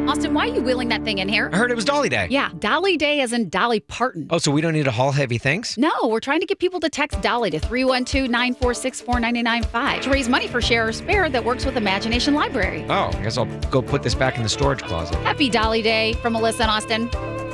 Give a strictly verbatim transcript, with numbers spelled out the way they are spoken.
Austin, why are you wheeling that thing in here? I heard it was Dolly Day. Yeah, Dolly Day as in Dolly Parton. Oh, so we don't need to haul heavy things? No, we're trying to get people to text Dolly to three one two, nine four six, four nine nine five to raise money for Share or Spare that works with Imagination Library. Oh, I guess I'll go put this back in the storage closet. Happy Dolly Day from Melissa and Austin.